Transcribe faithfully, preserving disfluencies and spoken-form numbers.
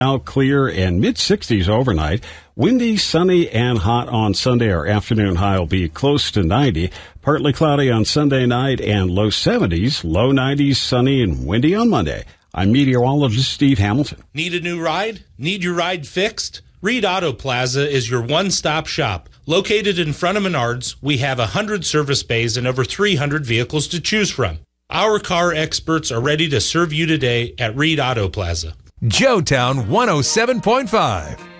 Now clear and mid sixties overnight. Windy, sunny, and hot on Sunday. Our afternoon high will be close to ninety. Partly cloudy on Sunday night and low seventies. Low nineties, sunny and windy on Monday. I'm meteorologist Steve Hamilton. Need a new ride? Need your ride fixed? Reed Auto Plaza is your one-stop shop. Located in front of Menards, we have one hundred service bays and over three hundred vehicles to choose from. Our car experts are ready to serve you today at Reed Auto Plaza. Joetown one oh seven point five.